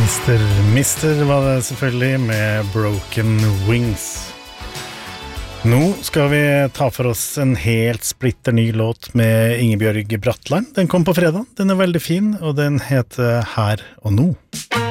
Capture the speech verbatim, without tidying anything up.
Mister Mister var det selvfølgelig med Broken Wings. Nå skal vi ta for oss en helt splitter ny låt med Ingebjørg Bratland. Den kom på fredag, den er veldig fin, og den heter Her og Nå.